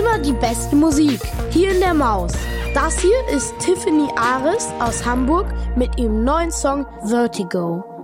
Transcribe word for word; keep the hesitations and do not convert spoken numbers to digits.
immer die beste Musik. Hier in der Maus. Das hier ist Tiffany Ares aus Hamburg mit ihrem neuen Song Vertigo.